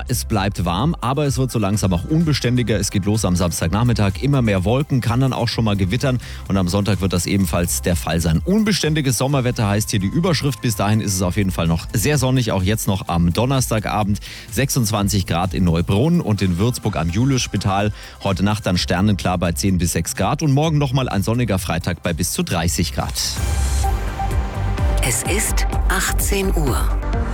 es bleibt warm, aber es wird so langsam auch unbeständiger. Es geht los am Samstagnachmittag, immer mehr Wolken, kann dann auch schon mal gewittern und am Sonntag wird das ebenfalls der Fall sein. Unbeständiges Sommerwetter heißt hier die Überschrift. Bis dahin ist es auf jeden Fall noch sehr sonnig, auch jetzt noch am Donnerstagabend. 26 Grad in Neubrunn und in Würzburg am Juliusspital. Heute Nacht dann sternenklar bei 10 bis 6 Grad und morgen nochmal ein sonniger Freitag bei bis zu 30 Grad. Es ist 18 Uhr.